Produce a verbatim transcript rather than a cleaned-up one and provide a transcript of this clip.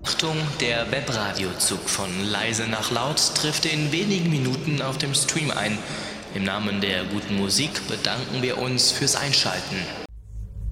Achtung, der Webradiozug von Leise nach Laut trifft in wenigen Minuten auf dem Stream ein. Im Namen der guten Musik bedanken wir uns fürs Einschalten.